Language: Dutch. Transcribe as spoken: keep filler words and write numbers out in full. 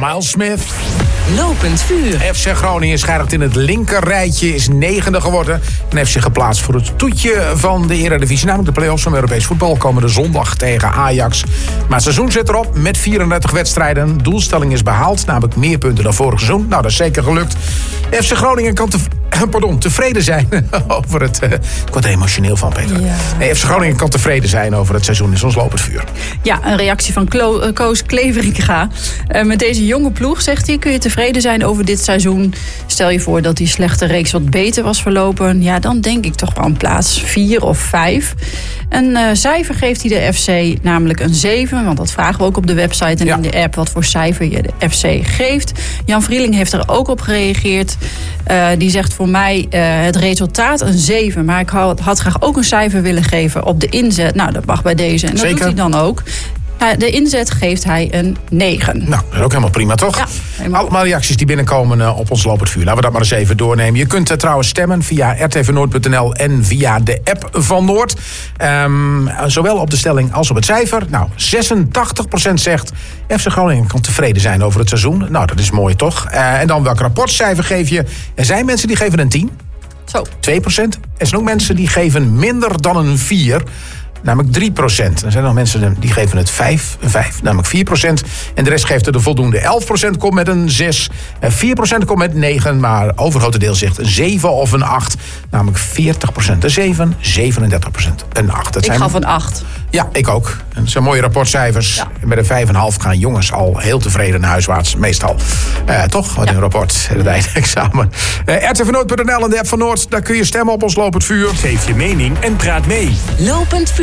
Miles Smith. Lopend vuur. F C Groningen schijnt in het linkerrijtje, is negende geworden. En heeft zich geplaatst voor het toetje van de Eredivisie. Namelijk de play-offs van Europees voetbal komende zondag tegen Ajax. Maar het seizoen zit erop met vierendertig wedstrijden. Doelstelling is behaald, namelijk meer punten dan vorig seizoen. Nou, dat is zeker gelukt. F C Groningen kan te, pardon, tevreden zijn over het... Uh, ik word er emotioneel van, Peter. Ja. Nee, F C Groningen kan tevreden zijn over het seizoen. Is ons lopend vuur. Ja, een reactie van Klo- uh, Koos Kleveringa. Uh, met deze jonge ploeg, zegt hij, kun je tevreden zijn over dit seizoen. Stel je voor dat die slechte reeks wat beter was verlopen. Ja, dan denk ik toch wel een plaats vier of vijf. Een uh, cijfer geeft hij de F C namelijk een zeven. Want dat vragen we ook op de website en ja. in de app. Wat voor cijfer je de F C geeft. Jan Vrieling heeft er ook op gereageerd. Uh, die zegt voor mij uh, het resultaat een zeven. Maar ik had, had graag ook een cijfer willen geven op de inzet. Nou, dat mag bij deze. En dat Zeker. doet hij dan ook. De inzet geeft hij een negen. Nou, dat is ook helemaal prima, toch? Ja, helemaal. Allemaal reacties die binnenkomen op ons lopend vuur. Laten we dat maar eens even doornemen. Je kunt uh, trouwens stemmen via r t v noord punt n l en via de app van Noord. Um, zowel op de stelling als op het cijfer. Nou, zesentachtig procent zegt F C Groningen kan tevreden zijn over het seizoen. Nou, dat is mooi, toch? Uh, en dan welk rapportcijfer geef je? Er zijn mensen die geven een tien. Zo. twee procent. Er zijn ook mensen die geven minder dan een vier. Namelijk drie procent. Er zijn nog mensen die geven het vijf, vijf, namelijk vier procent. En de rest geeft er de voldoende. elf procent komt met een zes. vier procent komt met negen. Maar overgrote deel zegt een zeven of een acht. Namelijk veertig procent een zeven. zevenendertig procent een acht. Dat ik zijn... gaf een acht. Ja, ik ook. En dat zijn mooie rapportcijfers. Ja. Met een vijf komma vijf gaan jongens al heel tevreden naar huiswaarts. Meestal. Uh, toch? Wat ja. een rapport. Het eindexamen. Uh, r t v noord punt n l en de app van Noord. Daar kun je stemmen op ons lopend vuur. Geef je mening en praat mee. Lopend vuur.